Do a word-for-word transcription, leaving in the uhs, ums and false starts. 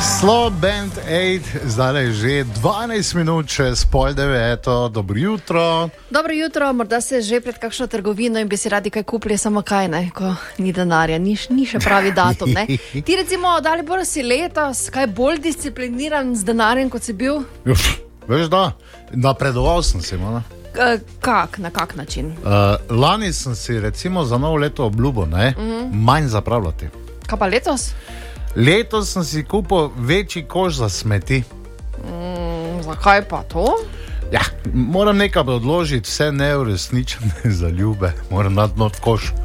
Slow Band osem, zdaj je že dvanajst minut čez pol deveto. Dobro jutro. Dobro jutro, morda se že pred kakšno trgovino in bi si radi kaj kupili, samo kaj ne, ko ni denarja, ni, ni še pravi datum. Ne? Ti recimo, da li bolj si letos, kaj bolj discipliniran z denarjem, kot si bil? Uf, veš da, napredoval sem si, mana. Kak, na kak način? Uh, lani sem si recimo za novo leto obljubil, ne, mm-hmm. manj zapravljati. Kaj pa letos? Letos sem si kupil večji koš za smeti. Mm, zakaj pa to? Ja, moram nekaj odložiti, vse neuresničene zaljube, moram dati not koš.